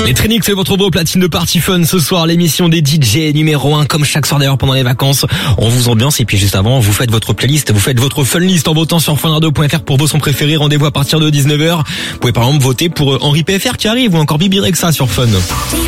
Et Trinix, c'est votre beau platine de Party Fun ce soir, l'émission des DJ numéro 1, comme chaque soir d'ailleurs pendant les vacances. On vous ambiance et puis juste avant, vous faites votre playlist, vous faites votre fun list en votant sur funradio.fr pour vos sons préférés. Rendez-vous à partir de 19h. Vous pouvez par exemple voter pour Henri PFR qui arrive ou encore Bibi Rexa sur Fun.